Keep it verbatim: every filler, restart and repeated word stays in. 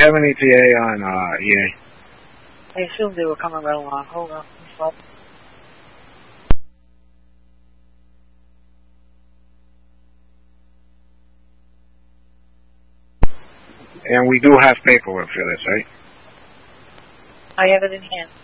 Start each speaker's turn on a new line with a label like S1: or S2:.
S1: have an E T A on uh, E A?
S2: I assumed they were coming right along. Hold on. Stop.
S1: And we do have paperwork for this, right?
S2: I have it in hand.